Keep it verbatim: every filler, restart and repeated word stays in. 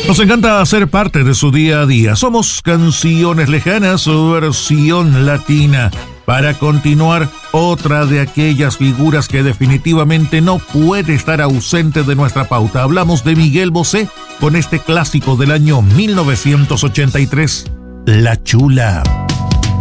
Nos encanta ser parte de su día a día. Somos Canciones Lejanas, versión latina. Para continuar, otra de aquellas figuras que definitivamente no puede estar ausente de nuestra pauta. Hablamos de Miguel Bosé con este clásico del año mil novecientos ochenta y tres, La Chula.